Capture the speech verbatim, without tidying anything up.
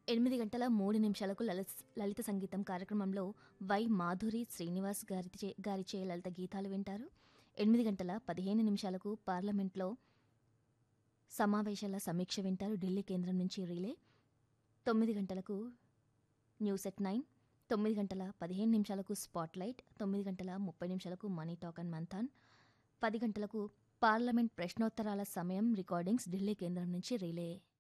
ఎనిమిది గంటల మూడు నిమిషాలకు లలిత లలిత సంగీతం కార్యక్రమంలో వై మాధురి శ్రీనివాస్ గారి గారిచే లలిత గీతాలు వింటారు. ఎనిమిది గంటల పదిహేను నిమిషాలకు పార్లమెంట్లో సమావేశాల సమీక్ష వింటారు ఢిల్లీ కేంద్రం నుంచి రిలే. తొమ్మిది గంటలకు న్యూస్ ఎట్ నైన్, తొమ్మిది గంటల పదిహేను నిమిషాలకు స్పాట్ లైట్, తొమ్మిది గంటల ముప్పై నిమిషాలకు మనీ టాక్ అండ్ మంథాన్, పది గంటలకు పార్లమెంట్ ప్రశ్నోత్తరాల సమయం రికార్డింగ్స్ ఢిల్లీ కేంద్రం నుంచి రిలే.